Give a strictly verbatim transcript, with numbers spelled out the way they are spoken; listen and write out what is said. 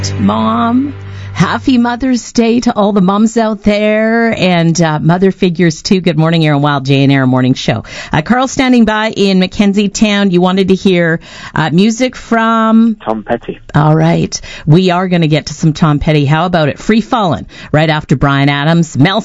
Mom. Happy Mother's Day to all the moms out there and uh, mother figures too. Good morning, Aaron Wild, J and Aaron Morning Show. Uh, Carl standing by in Mackenzie Town. You wanted to hear uh, music from Tom Petty. All right. We are going to get to some Tom Petty. How about it? Free Fallin' right after Bryan Adams. Mel